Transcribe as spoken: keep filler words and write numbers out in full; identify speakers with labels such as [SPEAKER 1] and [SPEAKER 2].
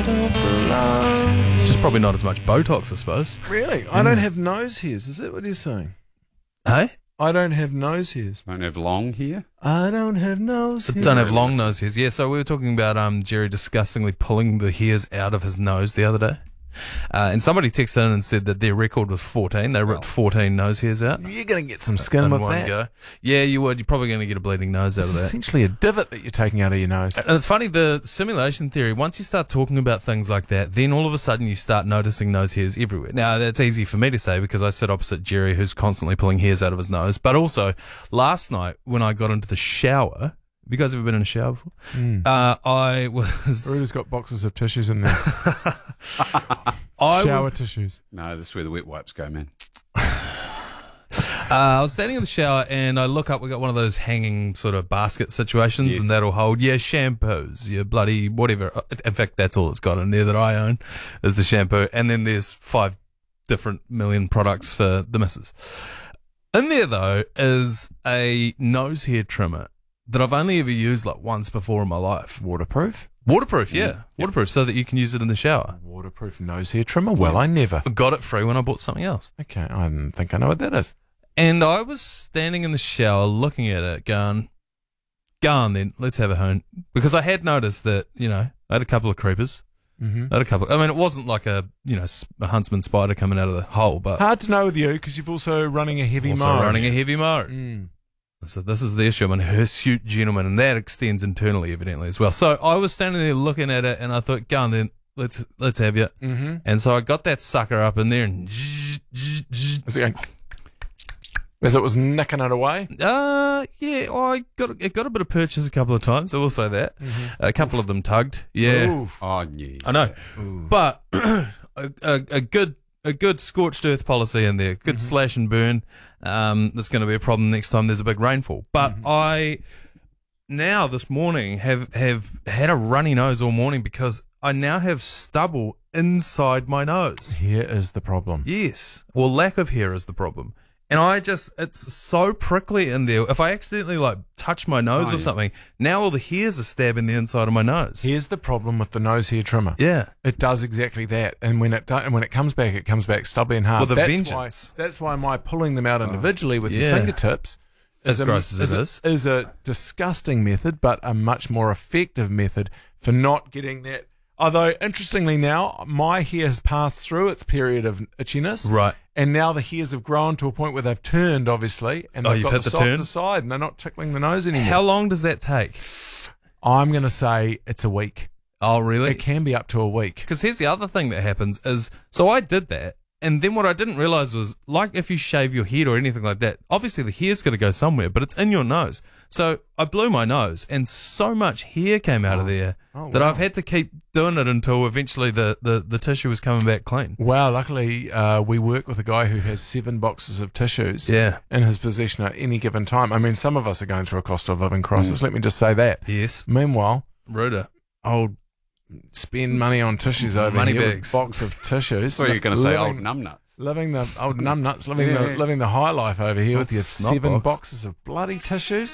[SPEAKER 1] don't belong.
[SPEAKER 2] Just probably not as much Botox, I suppose.
[SPEAKER 3] Really? I don't have nose hairs. Is that what you're saying?
[SPEAKER 2] Hey?
[SPEAKER 3] I don't have nose hairs.
[SPEAKER 4] Don't have long here.
[SPEAKER 3] I don't have nose hairs.
[SPEAKER 2] Don't have long nose hairs. Yeah, so we were talking about um, Jerry disgustingly pulling the hairs out of his nose the other day. Uh, and somebody texted in and said that their record was fourteen. They ripped fourteen nose hairs out.
[SPEAKER 3] You're going to get some skin
[SPEAKER 2] in
[SPEAKER 3] with
[SPEAKER 2] one
[SPEAKER 3] that.
[SPEAKER 2] go. Yeah, you would. You're probably going to get a bleeding nose out
[SPEAKER 3] It's
[SPEAKER 2] of that.
[SPEAKER 3] essentially a divot that you're taking out of your nose.
[SPEAKER 2] And it's funny, the simulation theory, once you start talking about things like that, then all of a sudden you start noticing nose hairs everywhere. Now, that's easy for me to say because I sit opposite Jerry, who's constantly pulling hairs out of his nose. But also, last night when I got into the shower, have you guys ever been in a shower before?
[SPEAKER 3] Mm.
[SPEAKER 2] Uh, I was...
[SPEAKER 3] Ruda's got boxes of tissues in there.
[SPEAKER 2] I
[SPEAKER 3] shower
[SPEAKER 2] was,
[SPEAKER 3] tissues.
[SPEAKER 4] No, this is where the wet wipes go, man.
[SPEAKER 2] Uh, I was standing in the shower and I look up, we got one of those hanging sort of basket situations
[SPEAKER 4] Yes.
[SPEAKER 2] and that'll hold, yeah, shampoos, your bloody whatever. In fact, that's all it's got in there that I own is the shampoo. And then there's five different million products for the missus. In there, though, is a nose hair trimmer that I've only ever used like once before in my life.
[SPEAKER 3] Waterproof?
[SPEAKER 2] Waterproof, yeah. Waterproof so that you can use it in the shower.
[SPEAKER 3] Waterproof nose hair trimmer? Well, I never.
[SPEAKER 2] Got it free when I bought something else.
[SPEAKER 3] Okay, I don't think I know what that is.
[SPEAKER 2] And I was standing in the shower looking at it going, go on then, let's have a hoon. Because I had noticed that, you know, I had a couple of creepers.
[SPEAKER 3] Mm-hmm.
[SPEAKER 2] I had a couple. I mean, it wasn't like a, you know, s- a huntsman spider coming out of the hole, but
[SPEAKER 3] Hard to know with you because you're also running a heavy
[SPEAKER 2] also
[SPEAKER 3] mower.
[SPEAKER 2] running a heavy mower.
[SPEAKER 3] Mm.
[SPEAKER 2] So this is the issue. I'm a hirsute gentleman, and that extends internally, evidently, as well. So I was standing there looking at it, and I thought, go on then, let's let's have you.
[SPEAKER 3] Mm-hmm.
[SPEAKER 2] And so I got that sucker up in there, and
[SPEAKER 3] Is it going... As it was nicking it away?
[SPEAKER 2] uh, yeah, I got it got a bit of purchase a couple of times. I will say that.
[SPEAKER 3] Mm-hmm.
[SPEAKER 2] A couple of them tugged. Yeah,
[SPEAKER 3] Oof.
[SPEAKER 4] Oh, yeah.
[SPEAKER 2] I know,
[SPEAKER 3] Ooh.
[SPEAKER 2] but a, a, a good a good scorched earth policy in there. Good
[SPEAKER 3] Mm-hmm.
[SPEAKER 2] slash and burn. Um, that's going to be a problem next time there's a big rainfall. But
[SPEAKER 3] Mm-hmm.
[SPEAKER 2] I now this morning have have had a runny nose all morning because I now have stubble inside my nose.
[SPEAKER 3] Here is the problem.
[SPEAKER 2] Yes, well, lack of hair is the problem. And I just, it's so prickly in there. If I accidentally like touch my nose
[SPEAKER 4] Oh,
[SPEAKER 2] or
[SPEAKER 4] yeah.
[SPEAKER 2] something, now all the hairs are stabbing the inside of my nose.
[SPEAKER 3] Here's the problem with the nose hair trimmer.
[SPEAKER 2] Yeah.
[SPEAKER 3] It does exactly that, and when it do, and when it comes back, it comes back stubby and hard.
[SPEAKER 2] With a
[SPEAKER 3] that's
[SPEAKER 2] vengeance.
[SPEAKER 3] Why, that's why my pulling them out individually with
[SPEAKER 2] yeah.
[SPEAKER 3] your fingertips,
[SPEAKER 2] As
[SPEAKER 3] is a-
[SPEAKER 2] gross as it
[SPEAKER 3] a-
[SPEAKER 2] is.
[SPEAKER 3] is a disgusting method, but a much more effective method for not getting that. Although interestingly, now my hair has passed through its period of itchiness,
[SPEAKER 2] Right.
[SPEAKER 3] and now the hairs have grown to a point where they've turned, obviously, and
[SPEAKER 2] Oh,
[SPEAKER 3] they've
[SPEAKER 2] you've
[SPEAKER 3] got
[SPEAKER 2] hit
[SPEAKER 3] the
[SPEAKER 2] the
[SPEAKER 3] softer
[SPEAKER 2] turn?
[SPEAKER 3] side, and they're not tickling the nose anymore.
[SPEAKER 2] How long does that take?
[SPEAKER 3] I'm going to say it's a week.
[SPEAKER 2] Oh, really?
[SPEAKER 3] It can be up to a week.
[SPEAKER 2] Because here's the other thing that happens is, so I did that, and then what I didn't realize was, like if you shave your head or anything like that, obviously the hair's got to go somewhere, but it's in your nose. So I blew my nose, and so much hair came out of there
[SPEAKER 3] Oh,
[SPEAKER 2] that
[SPEAKER 3] wow.
[SPEAKER 2] I've had to keep doing it until eventually the, the, the tissue was coming back clean.
[SPEAKER 3] Wow, luckily uh, we work with a guy who has seven boxes of tissues
[SPEAKER 2] Yeah.
[SPEAKER 3] in his possession at any given time. I mean, some of us are going through a cost of living crisis, let me just say that.
[SPEAKER 2] Yes.
[SPEAKER 3] Meanwhile,
[SPEAKER 2] Ruda.
[SPEAKER 3] old spend money on tissues over
[SPEAKER 2] Money
[SPEAKER 3] here with
[SPEAKER 2] bags.
[SPEAKER 3] a box of tissues.
[SPEAKER 4] So you're going to say
[SPEAKER 3] Living-
[SPEAKER 4] old numbnuts.
[SPEAKER 3] Living the old numbnuts, living
[SPEAKER 4] Yeah.
[SPEAKER 3] the living the high life over here with your
[SPEAKER 2] Snot
[SPEAKER 3] seven
[SPEAKER 2] box.
[SPEAKER 3] boxes of bloody tissues.